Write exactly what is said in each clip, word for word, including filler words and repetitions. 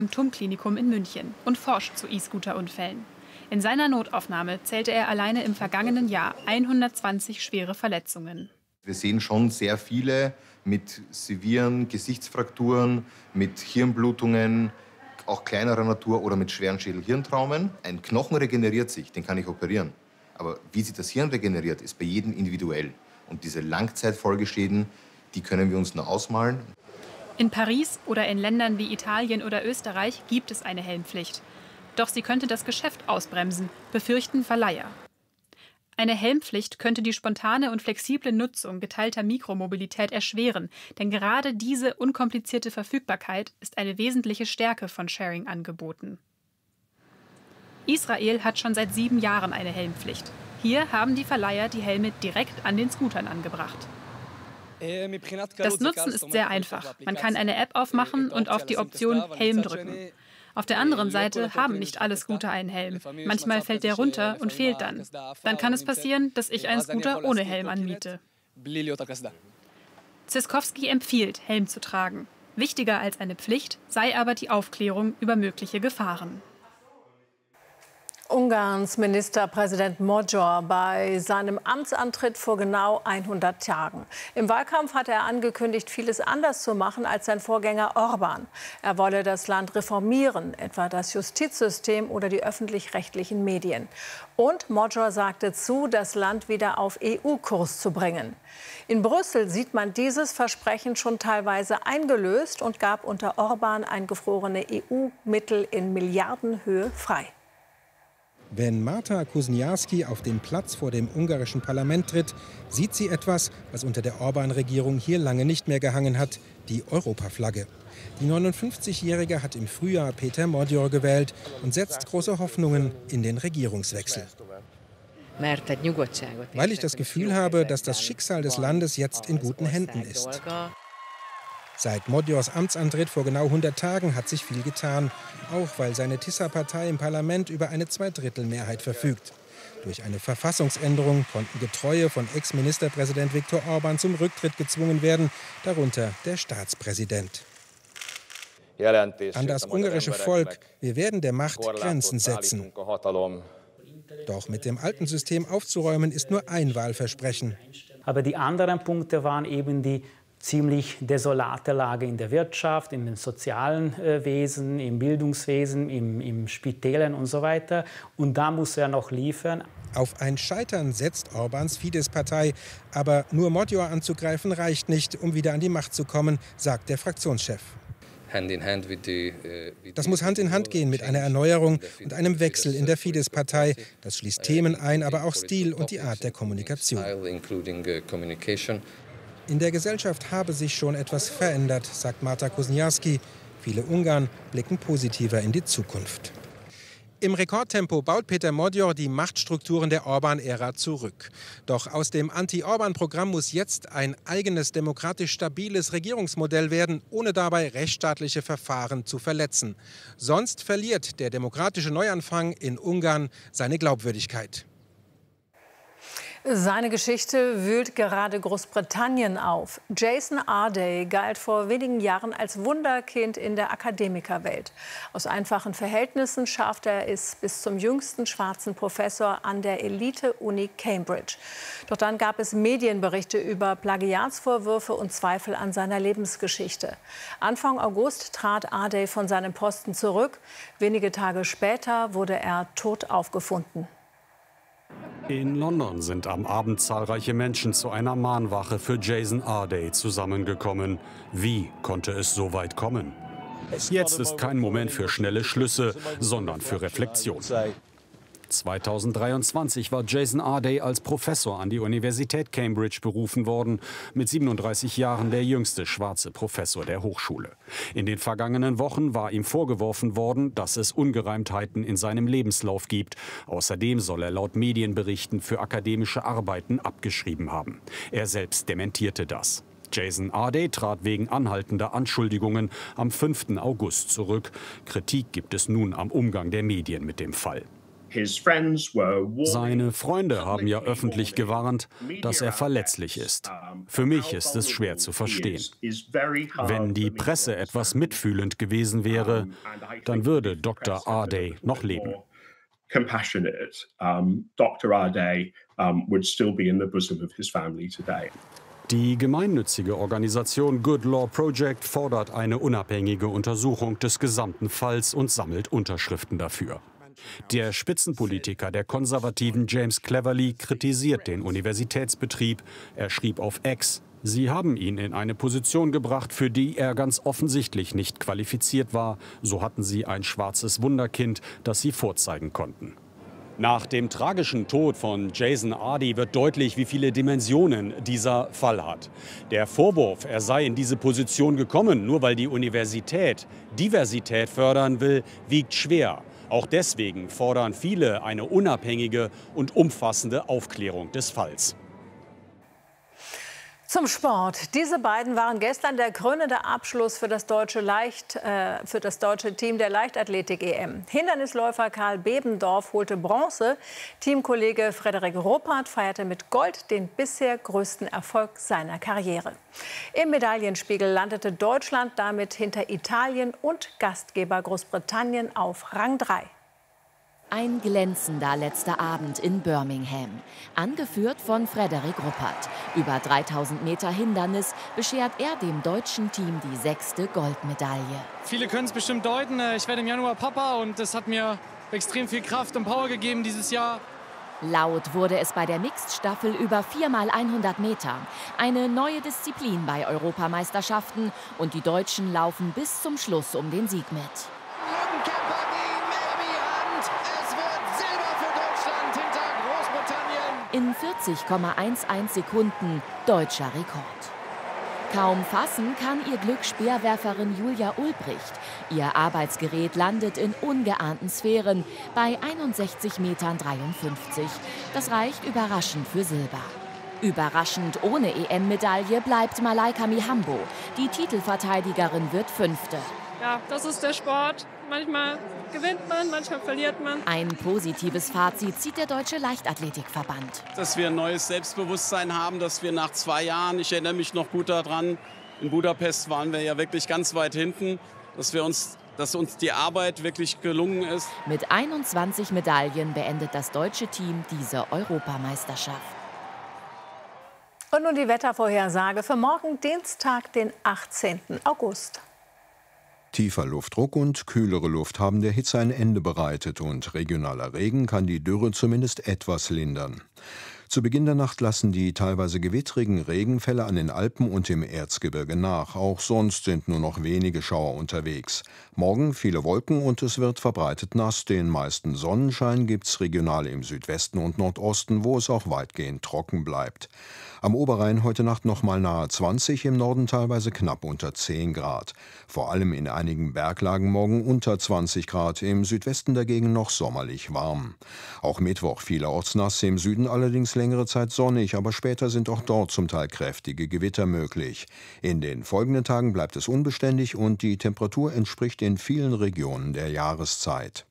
im T U M-Klinikum in München und forscht zu E-Scooter-Unfällen. In seiner Notaufnahme zählte er alleine im vergangenen Jahr hundertzwanzig schwere Verletzungen. Wir sehen schon sehr viele mit sevieren Gesichtsfrakturen, mit Hirnblutungen, auch kleinerer Natur oder mit schweren Schädel-Hirntraumen. Ein Knochen regeneriert sich, den kann ich operieren. Aber wie sich das Hirn regeneriert, ist bei jedem individuell. Und diese Langzeitfolgeschäden, die können wir uns nur ausmalen. In Paris oder in Ländern wie Italien oder Österreich gibt es eine Helmpflicht. Doch sie könnte das Geschäft ausbremsen, befürchten Verleiher. Eine Helmpflicht könnte die spontane und flexible Nutzung geteilter Mikromobilität erschweren, denn gerade diese unkomplizierte Verfügbarkeit ist eine wesentliche Stärke von Sharing-Angeboten. Israel hat schon seit sieben Jahren eine Helmpflicht. Hier haben die Verleiher die Helme direkt an den Scootern angebracht. Das Nutzen ist sehr einfach. Man kann eine App aufmachen und auf die Option Helm drücken. Auf der anderen Seite haben nicht alle Scooter einen Helm. Manchmal fällt der runter und fehlt dann. Dann kann es passieren, dass ich einen Scooter ohne Helm anmiete. Ziskowski empfiehlt, Helm zu tragen. Wichtiger als eine Pflicht sei aber die Aufklärung über mögliche Gefahren. Ungarns Ministerpräsident Magyar bei seinem Amtsantritt vor genau hundert Tagen. Im Wahlkampf hatte er angekündigt, vieles anders zu machen als sein Vorgänger Orbán. Er wolle das Land reformieren, etwa das Justizsystem oder die öffentlich-rechtlichen Medien. Und Magyar sagte zu, das Land wieder auf E U-Kurs zu bringen. In Brüssel sieht man dieses Versprechen schon teilweise eingelöst und gab unter Orbán eingefrorene E U-Mittel in Milliardenhöhe frei. Wenn Marta Kuzniarski auf den Platz vor dem ungarischen Parlament tritt, sieht sie etwas, was unter der Orbán-Regierung hier lange nicht mehr gehangen hat, die Europaflagge. Die neunundfünfzigjährige hat im Frühjahr Péter Magyar gewählt und setzt große Hoffnungen in den Regierungswechsel. Weil ich das Gefühl habe, dass das Schicksal des Landes jetzt in guten Händen ist. Seit Magyars Amtsantritt vor genau hundert Tagen hat sich viel getan, auch weil seine Tisza-Partei im Parlament über eine Zweidrittelmehrheit verfügt. Durch eine Verfassungsänderung konnten Getreue von Ex-Ministerpräsident Viktor Orbán zum Rücktritt gezwungen werden, darunter der Staatspräsident. An das ungarische Volk, wir werden der Macht Grenzen setzen. Doch mit dem alten System aufzuräumen, ist nur ein Wahlversprechen. Aber die anderen Punkte waren eben die ziemlich desolate Lage in der Wirtschaft, in den sozialen äh, Wesen, im Bildungswesen, im, im Spitälern und so weiter. Und da muss er noch liefern. Auf ein Scheitern setzt Orbáns Fidesz-Partei. Aber nur Magyar anzugreifen reicht nicht, um wieder an die Macht zu kommen, sagt der Fraktionschef. Das muss Hand in Hand gehen mit einer Erneuerung und einem Wechsel in der Fidesz-Partei. Das schließt Themen ein, aber auch Stil und die Art der Kommunikation. In der Gesellschaft habe sich schon etwas verändert, sagt Marta Kuzniarski. Viele Ungarn blicken positiver in die Zukunft. Im Rekordtempo baut Péter Magyar die Machtstrukturen der Orbán-Ära zurück. Doch aus dem Anti-Orbán-Programm muss jetzt ein eigenes, demokratisch stabiles Regierungsmodell werden, ohne dabei rechtsstaatliche Verfahren zu verletzen. Sonst verliert der demokratische Neuanfang in Ungarn seine Glaubwürdigkeit. Seine Geschichte wühlt gerade Großbritannien auf. Jason Arday galt vor wenigen Jahren als Wunderkind in der Akademikerwelt. Aus einfachen Verhältnissen schaffte er es bis zum jüngsten schwarzen Professor an der Elite-Uni Cambridge. Doch dann gab es Medienberichte über Plagiatsvorwürfe und Zweifel an seiner Lebensgeschichte. Anfang August trat Arday von seinem Posten zurück. Wenige Tage später wurde er tot aufgefunden. In London sind am Abend zahlreiche Menschen zu einer Mahnwache für Jason Arday zusammengekommen. Wie konnte es so weit kommen? Jetzt ist kein Moment für schnelle Schlüsse, sondern für Reflexion. zweitausenddreiundzwanzig war Jason Arday als Professor an die Universität Cambridge berufen worden. Mit siebenunddreißig Jahren der jüngste schwarze Professor der Hochschule. In den vergangenen Wochen war ihm vorgeworfen worden, dass es Ungereimtheiten in seinem Lebenslauf gibt. Außerdem soll er laut Medienberichten für akademische Arbeiten abgeschrieben haben. Er selbst dementierte das. Jason Arday trat wegen anhaltender Anschuldigungen am fünften August zurück. Kritik gibt es nun am Umgang der Medien mit dem Fall. Seine Freunde haben ja öffentlich gewarnt, dass er verletzlich ist. Für mich ist es schwer zu verstehen. Wenn die Presse etwas mitfühlend gewesen wäre, dann würde Doktor Ardey noch leben. Die gemeinnützige Organisation Good Law Project fordert eine unabhängige Untersuchung des gesamten Falls und sammelt Unterschriften dafür. Der Spitzenpolitiker der Konservativen James Cleverly kritisiert den Universitätsbetrieb. Er schrieb auf X: Sie haben ihn in eine Position gebracht, für die er ganz offensichtlich nicht qualifiziert war. So hatten sie ein schwarzes Wunderkind, das sie vorzeigen konnten. Nach dem tragischen Tod von Jason Ardey wird deutlich, wie viele Dimensionen dieser Fall hat. Der Vorwurf, er sei in diese Position gekommen, nur weil die Universität Diversität fördern will, wiegt schwer. Auch deswegen fordern viele eine unabhängige und umfassende Aufklärung des Falls. Zum Sport. Diese beiden waren gestern der krönende Abschluss für das deutsche, Leicht, äh, für das deutsche Team der Leichtathletik-E M. Hindernisläufer Karl Bebendorf holte Bronze. Teamkollege Frederik Ruppert feierte mit Gold den bisher größten Erfolg seiner Karriere. Im Medaillenspiegel landete Deutschland damit hinter Italien und Gastgeber Großbritannien auf Rang drei. Ein glänzender letzter Abend in Birmingham, angeführt von Frederik Ruppert. Über dreitausend Meter Hindernis beschert er dem deutschen Team die sechste Goldmedaille. Viele können es bestimmt deuten, ich werde im Januar Papa und das hat mir extrem viel Kraft und Power gegeben dieses Jahr. Laut wurde es bei der Mixed-Staffel über vier mal hundert Meter. Eine neue Disziplin bei Europameisterschaften und die Deutschen laufen bis zum Schluss um den Sieg mit. In vierzig Komma elf Sekunden deutscher Rekord. Kaum fassen kann ihr Glück Speerwerferin Julia Ulbricht. Ihr Arbeitsgerät landet in ungeahnten Sphären bei einundsechzig Komma dreiundfünfzig Metern. Das reicht überraschend für Silber. Überraschend ohne E M-Medaille bleibt Malaika Mihambo. Die Titelverteidigerin wird Fünfte. Ja, das ist der Sport. Manchmal gewinnt man, manchmal verliert man. Ein positives Fazit zieht der Deutsche Leichtathletikverband. Dass wir ein neues Selbstbewusstsein haben, dass wir nach zwei Jahren, ich erinnere mich noch gut daran, in Budapest waren wir ja wirklich ganz weit hinten, dass wir uns, dass uns die Arbeit wirklich gelungen ist. Mit einundzwanzig Medaillen beendet das deutsche Team diese Europameisterschaft. Und nun die Wettervorhersage für morgen, Dienstag, den achtzehnten August. Tiefer Luftdruck und kühlere Luft haben der Hitze ein Ende bereitet und regionaler Regen kann die Dürre zumindest etwas lindern. Zu Beginn der Nacht lassen die teilweise gewittrigen Regenfälle an den Alpen und im Erzgebirge nach. Auch sonst sind nur noch wenige Schauer unterwegs. Morgen viele Wolken und es wird verbreitet nass. Den meisten Sonnenschein gibt's regional im Südwesten und Nordosten, wo es auch weitgehend trocken bleibt. Am Oberrhein heute Nacht noch mal nahe zwanzig, im Norden teilweise knapp unter zehn Grad. Vor allem in einigen Berglagen morgen unter zwanzig Grad, im Südwesten dagegen noch sommerlich warm. Auch Mittwoch vielerorts nass, im Süden allerdings längere Zeit sonnig, aber später sind auch dort zum Teil kräftige Gewitter möglich. In den folgenden Tagen bleibt es unbeständig und die Temperatur entspricht in vielen Regionen der Jahreszeit.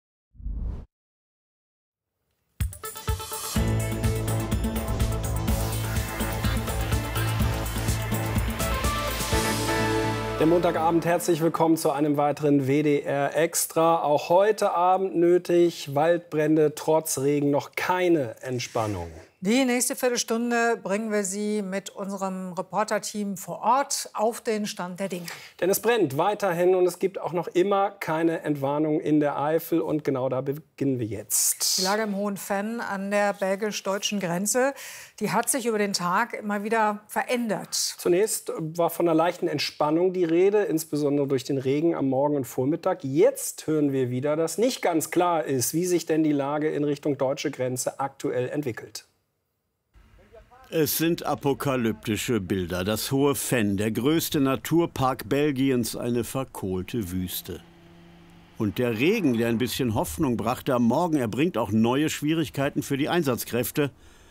Der Montagabend, herzlich willkommen zu einem weiteren W D R Extra. Auch heute Abend nötig, Waldbrände trotz Regen, noch keine Entspannung. Die nächste Viertelstunde bringen wir Sie mit unserem Reporterteam vor Ort auf den Stand der Dinge. Denn es brennt weiterhin und es gibt auch noch immer keine Entwarnung in der Eifel. Und genau da beginnen wir jetzt. Die Lage im Hohen Venn an der belgisch-deutschen Grenze, die hat sich über den Tag immer wieder verändert. Zunächst war von einer leichten Entspannung die Rede, insbesondere durch den Regen am Morgen und Vormittag. Jetzt hören wir wieder, dass nicht ganz klar ist, wie sich denn die Lage in Richtung deutsche Grenze aktuell entwickelt. Es sind apokalyptische Bilder. Das Hohe Venn, der größte Naturpark Belgiens, eine verkohlte Wüste. Und der Regen, der ein bisschen Hoffnung brachte am Morgen, er bringt auch neue Schwierigkeiten für die Einsatzkräfte.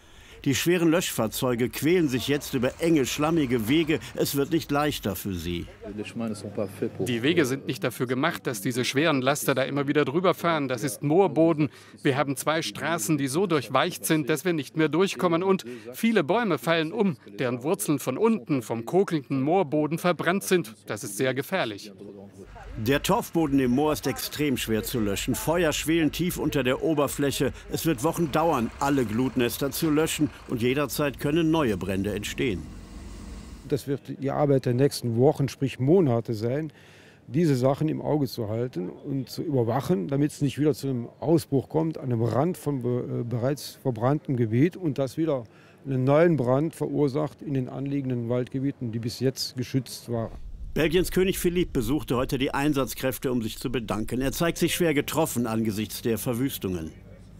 Die schweren Löschfahrzeuge quälen sich jetzt über enge, schlammige Wege. Es wird nicht leichter für sie. Die Wege sind nicht dafür gemacht, dass diese schweren Laster da immer wieder drüber fahren. Das ist Moorboden. Wir haben zwei Straßen, die so durchweicht sind, dass wir nicht mehr durchkommen. Und viele Bäume fallen um, deren Wurzeln von unten vom kokelnden Moorboden verbrannt sind. Das ist sehr gefährlich. Der Torfboden im Moor ist extrem schwer zu löschen. Feuer schwelen tief unter der Oberfläche. Es wird Wochen dauern, alle Glutnester zu löschen. Und jederzeit können neue Brände entstehen. Das wird die Arbeit der nächsten Wochen, sprich Monate sein, diese Sachen im Auge zu halten und zu überwachen, damit es nicht wieder zu einem Ausbruch kommt, an einem Rand von be bereits verbranntem Gebiet und das wieder einen neuen Brand verursacht in den anliegenden Waldgebieten, die bis jetzt geschützt waren. Belgiens König Philippe besuchte heute die Einsatzkräfte, um sich zu bedanken. Er zeigt sich schwer getroffen angesichts der Verwüstungen.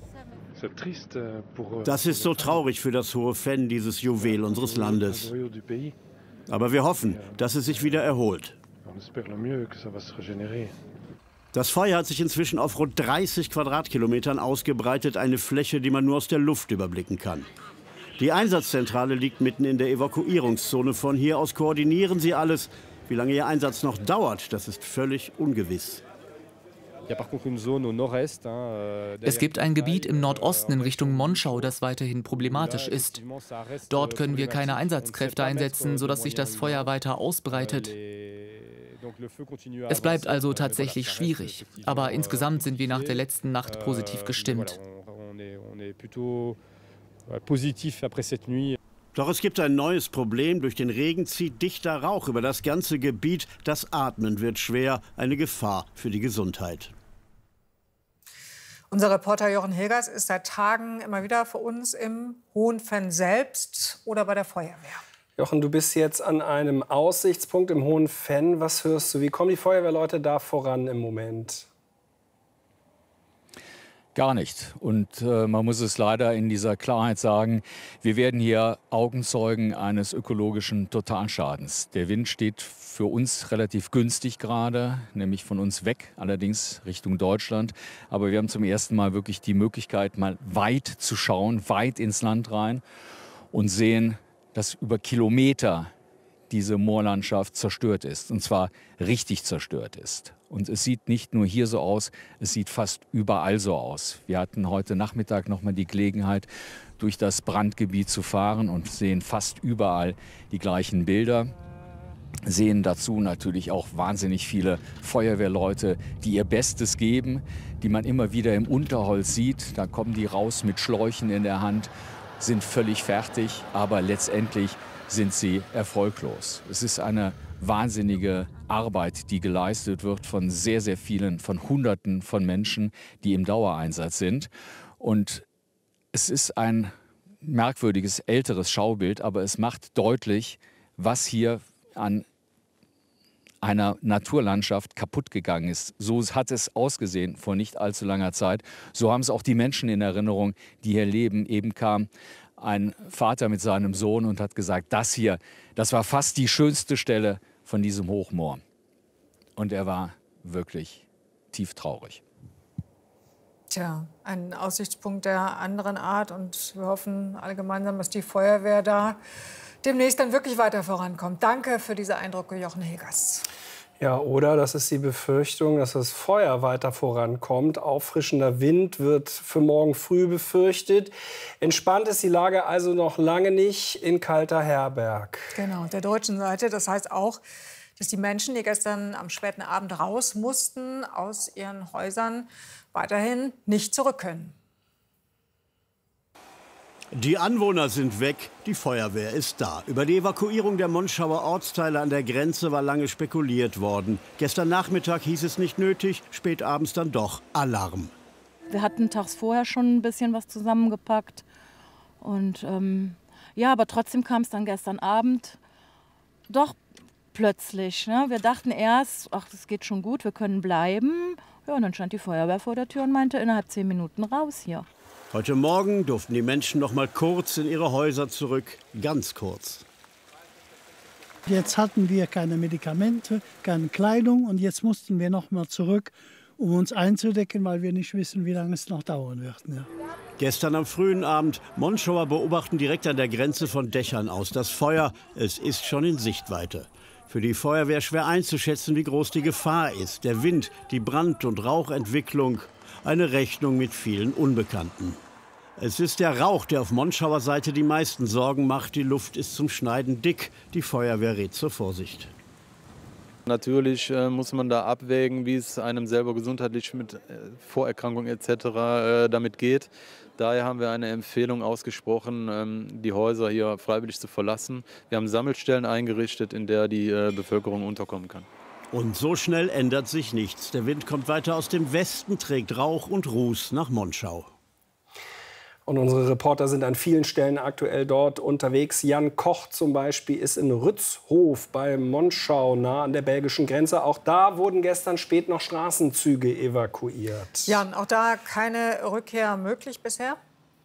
Das ist so traurig für das Hohe Fenn, dieses Juwel unseres Landes. Aber wir hoffen, dass es sich wieder erholt. Das Feuer hat sich inzwischen auf rund dreißig Quadratkilometern ausgebreitet, eine Fläche, die man nur aus der Luft überblicken kann. Die Einsatzzentrale liegt mitten in der Evakuierungszone. Von hier aus koordinieren sie alles. Wie lange ihr Einsatz noch dauert, das ist völlig ungewiss. Es gibt ein Gebiet im Nordosten in Richtung Monschau, das weiterhin problematisch ist. Dort können wir keine Einsatzkräfte einsetzen, sodass sich das Feuer weiter ausbreitet. Es bleibt also tatsächlich schwierig, aber insgesamt sind wir nach der letzten Nacht positiv gestimmt. Doch es gibt ein neues Problem. Durch den Regen zieht dichter Rauch über das ganze Gebiet. Das Atmen wird schwer, eine Gefahr für die Gesundheit. Unser Reporter Jochen Hilgers ist seit Tagen immer wieder für uns im Hohen Fenn selbst oder bei der Feuerwehr. Jochen, du bist jetzt an einem Aussichtspunkt im Hohen Fenn. Was hörst du? Wie kommen die Feuerwehrleute da voran im Moment? Gar nicht. Und äh, man muss es leider in dieser Klarheit sagen, wir werden hier Augenzeugen eines ökologischen Totalschadens. Der Wind steht für uns relativ günstig gerade, nämlich von uns weg, allerdings Richtung Deutschland. Aber wir haben zum ersten Mal wirklich die Möglichkeit, mal weit zu schauen, weit ins Land rein und sehen, dass über Kilometer diese Moorlandschaft zerstört ist, und zwar richtig zerstört ist. Und es sieht nicht nur hier so aus, es sieht fast überall so aus. Wir hatten heute Nachmittag noch mal die Gelegenheit, durch das Brandgebiet zu fahren und sehen fast überall die gleichen Bilder. Sehen dazu natürlich auch wahnsinnig viele Feuerwehrleute, die ihr Bestes geben, die man immer wieder im Unterholz sieht. Da kommen die raus mit Schläuchen in der Hand, sind völlig fertig, aber letztendlich sind sie erfolglos. Es ist eine wahnsinnige Arbeit, die geleistet wird von sehr, sehr vielen, von Hunderten von Menschen, die im Dauereinsatz sind. Und es ist ein merkwürdiges, älteres Schaubild, aber es macht deutlich, was hier an einer Naturlandschaft kaputt gegangen ist. So hat es ausgesehen vor nicht allzu langer Zeit. So haben es auch die Menschen in Erinnerung, die hier leben. Eben kam ein Vater mit seinem Sohn und hat gesagt, das hier, das war fast die schönste Stelle von diesem Hochmoor. Und er war wirklich tief traurig. Tja, ein Aussichtspunkt der anderen Art. Und wir hoffen alle gemeinsam, dass die Feuerwehr da demnächst dann wirklich weiter vorankommt. Danke für diese Eindrücke, Jochen Hilgers. Ja, oder das ist die Befürchtung, dass das Feuer weiter vorankommt. Auffrischender Wind wird für morgen früh befürchtet. Entspannt ist die Lage also noch lange nicht in Kalter-Herberg. Genau, der deutschen Seite. Das heißt auch, dass die Menschen, die gestern am späten Abend raus mussten aus ihren Häusern, weiterhin nicht zurück können. Die Anwohner sind weg, die Feuerwehr ist da. Über die Evakuierung der Monschauer Ortsteile an der Grenze war lange spekuliert worden. Gestern Nachmittag hieß es nicht nötig, spät abends dann doch Alarm. Wir hatten tags vorher schon ein bisschen was zusammengepackt. Und ähm, ja, aber trotzdem kam es dann gestern Abend doch plötzlich. Ne? Wir dachten erst, ach, das geht schon gut, wir können bleiben. Ja, und dann stand die Feuerwehr vor der Tür und meinte, innerhalb zehn Minuten raus hier. Heute Morgen durften die Menschen noch mal kurz in ihre Häuser zurück, ganz kurz. Jetzt hatten wir keine Medikamente, keine Kleidung und jetzt mussten wir noch mal zurück, um uns einzudecken, weil wir nicht wissen, wie lange es noch dauern wird. Ja. Gestern am frühen Abend. Monschauer beobachten direkt an der Grenze von Dächern aus das Feuer. Es ist schon in Sichtweite. Für die Feuerwehr schwer einzuschätzen, wie groß die Gefahr ist. Der Wind, die Brand- und Rauchentwicklung. Eine Rechnung mit vielen Unbekannten. Es ist der Rauch, der auf Monschauer Seite die meisten Sorgen macht. Die Luft ist zum Schneiden dick. Die Feuerwehr rät zur Vorsicht. Natürlich äh, muss man da abwägen, wie es einem selber gesundheitlich mit äh, Vorerkrankungen et cetera äh, damit geht. Daher haben wir eine Empfehlung ausgesprochen, ähm, die Häuser hier freiwillig zu verlassen. Wir haben Sammelstellen eingerichtet, in der die äh, Bevölkerung unterkommen kann. Und so schnell ändert sich nichts. Der Wind kommt weiter aus dem Westen, trägt Rauch und Ruß nach Monschau. Und unsere Reporter sind an vielen Stellen aktuell dort unterwegs. Jan Koch zum Beispiel ist in Rützhof bei Monschau, nah an der belgischen Grenze. Auch da wurden gestern spät noch Straßenzüge evakuiert. Jan, auch da keine Rückkehr möglich bisher?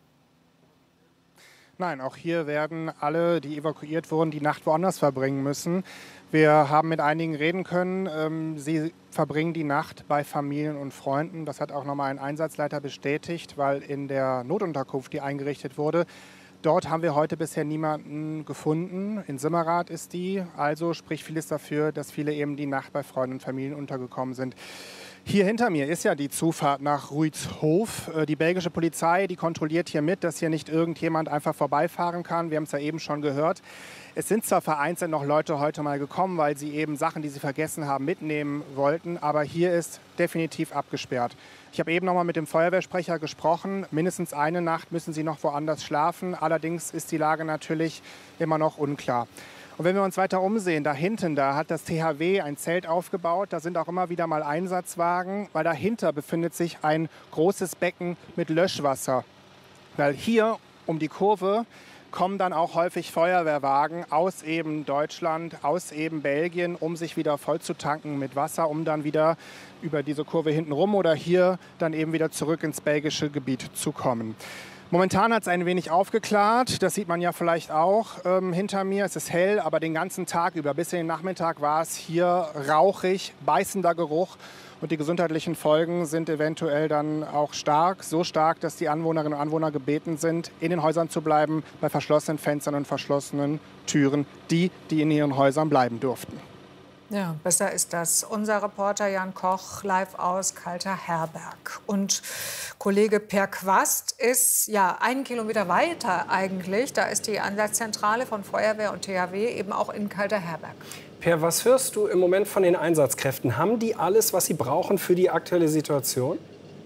Nein, auch hier werden alle, die evakuiert wurden, die Nacht woanders verbringen müssen. Wir haben mit einigen reden können. Sie verbringen die Nacht bei Familien und Freunden. Das hat auch nochmal ein Einsatzleiter bestätigt, weil in der Notunterkunft, die eingerichtet wurde, dort haben wir heute bisher niemanden gefunden. In Simmerath ist die. Also spricht vieles dafür, dass viele eben die Nacht bei Freunden und Familien untergekommen sind. Hier hinter mir ist ja die Zufahrt nach Rützhof. Die belgische Polizei, die kontrolliert hier mit, dass hier nicht irgendjemand einfach vorbeifahren kann. Wir haben es ja eben schon gehört. Es sind zwar vereinzelt noch Leute heute mal gekommen, weil sie eben Sachen, die sie vergessen haben, mitnehmen wollten. Aber hier ist definitiv abgesperrt. Ich habe eben noch mal mit dem Feuerwehrsprecher gesprochen. Mindestens eine Nacht müssen sie noch woanders schlafen. Allerdings ist die Lage natürlich immer noch unklar. Und wenn wir uns weiter umsehen, da hinten, da hat das T H W ein Zelt aufgebaut. Da sind auch immer wieder mal Einsatzwagen, weil dahinter befindet sich ein großes Becken mit Löschwasser. Weil hier um die Kurve kommen dann auch häufig Feuerwehrwagen aus eben Deutschland, aus eben Belgien, um sich wieder voll zu tanken mit Wasser, um dann wieder über diese Kurve hinten rum oder hier dann eben wieder zurück ins belgische Gebiet zu kommen. Momentan hat es ein wenig aufgeklärt, das sieht man ja vielleicht auch ähm, hinter mir. Es ist hell, aber den ganzen Tag über, bis in den Nachmittag war es hier rauchig, beißender Geruch. Und die gesundheitlichen Folgen sind eventuell dann auch stark, so stark, dass die Anwohnerinnen und Anwohner gebeten sind, in den Häusern zu bleiben, bei verschlossenen Fenstern und verschlossenen Türen, die, die in ihren Häusern bleiben durften. Ja, besser ist das. Unser Reporter Jan Koch live aus Kalter-Herberg. Und Kollege Per Quast ist ja einen Kilometer weiter eigentlich. Da ist die Einsatzzentrale von Feuerwehr und T H W eben auch in Kalter-Herberg. Per, was hörst du im Moment von den Einsatzkräften? Haben die alles, was sie brauchen für die aktuelle Situation?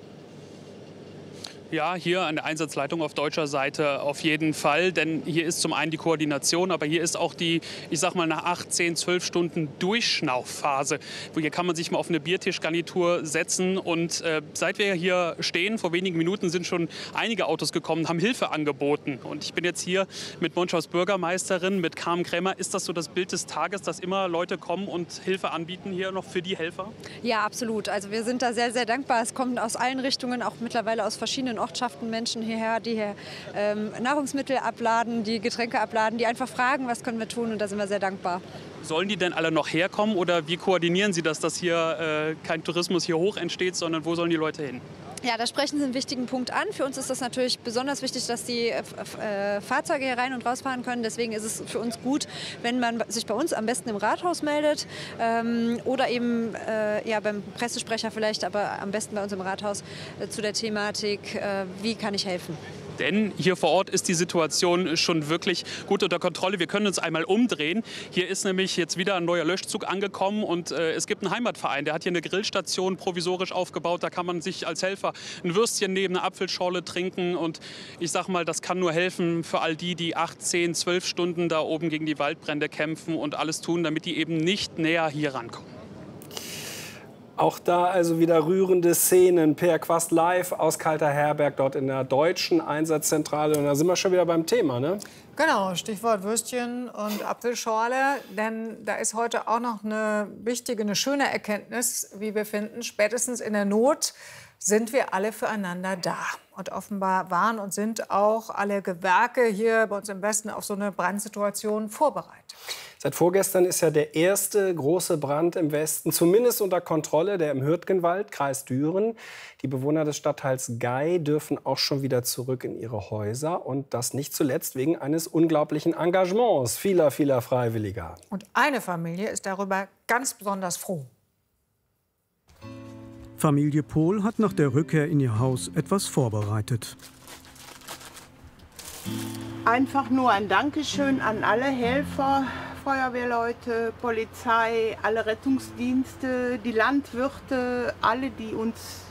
Ja, hier an der Einsatzleitung auf deutscher Seite auf jeden Fall, denn hier ist zum einen die Koordination, aber hier ist auch die, ich sag mal, nach acht, zehn, zwölf Stunden Durchschnaufphase. Hier kann man sich mal auf eine Biertischgarnitur setzen und äh, seit wir hier stehen, vor wenigen Minuten sind schon einige Autos gekommen, haben Hilfe angeboten. Und ich bin jetzt hier mit Monschaus Bürgermeisterin, mit Carmen Krämer. Ist das so das Bild des Tages, dass immer Leute kommen und Hilfe anbieten hier noch für die Helfer? Ja, absolut. Also wir sind da sehr, sehr dankbar. Es kommen aus allen Richtungen, auch mittlerweile aus verschiedenen Ortschaften Menschen hierher, die hier ähm, Nahrungsmittel abladen, die Getränke abladen, die einfach fragen, was können wir tun, und da sind wir sehr dankbar. Sollen die denn alle noch herkommen oder wie koordinieren Sie das, dass hier äh, kein Tourismus hier hoch entsteht, sondern wo sollen die Leute hin? Ja, da sprechen Sie einen wichtigen Punkt an. Für uns ist das natürlich besonders wichtig, dass die äh, Fahrzeuge hier rein und rausfahren können. Deswegen ist es für uns gut, wenn man sich bei uns am besten im Rathaus meldet ähm, oder eben äh, ja, beim Pressesprecher vielleicht, aber am besten bei uns im Rathaus äh, zu der Thematik, äh, wie kann ich helfen. Denn hier vor Ort ist die Situation schon wirklich gut unter Kontrolle. Wir können uns einmal umdrehen. Hier ist nämlich jetzt wieder ein neuer Löschzug angekommen und äh, es gibt einen Heimatverein, der hat hier eine Grillstation provisorisch aufgebaut. Da kann man sich als Helfer ein Würstchen nehmen, eine Apfelschorle trinken und ich sag mal, das kann nur helfen für all die, die acht, zehn, zwölf Stunden da oben gegen die Waldbrände kämpfen und alles tun, damit die eben nicht näher hier rankommen. Auch da also wieder rührende Szenen. Per Quast live aus Kalter-Herberg, dort in der deutschen Einsatzzentrale. Und da sind wir schon wieder beim Thema, ne? Genau, Stichwort Würstchen und Apfelschorle. Denn da ist heute auch noch eine wichtige, eine schöne Erkenntnis, wie wir finden. Spätestens in der Not sind wir alle füreinander da. Und offenbar waren und sind auch alle Gewerke hier bei uns im Westen auf so eine Brandsituation vorbereitet. Seit vorgestern ist ja der erste große Brand im Westen zumindest unter Kontrolle, der im Hürtgenwald, Kreis Düren. Die Bewohner des Stadtteils Gei dürfen auch schon wieder zurück in ihre Häuser. Und das nicht zuletzt wegen eines unglaublichen Engagements vieler, vieler Freiwilliger. Und eine Familie ist darüber ganz besonders froh. Familie Pohl hat nach der Rückkehr in ihr Haus etwas vorbereitet. Einfach nur ein Dankeschön an alle Helfer, Feuerwehrleute, Polizei, alle Rettungsdienste, die Landwirte, alle, die uns